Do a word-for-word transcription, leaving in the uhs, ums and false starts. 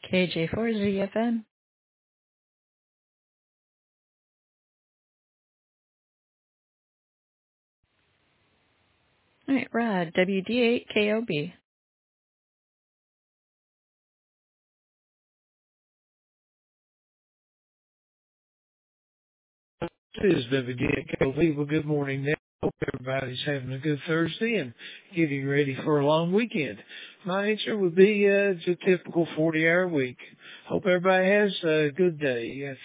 K J four Z F M. All right, Rod, W D eight K O B. This is W D eight K O B. Well, good morning, Nick. Hope everybody's having a good Thursday and getting ready for a long weekend. My answer would be uh, it's a typical forty-hour week. Hope everybody has a good day.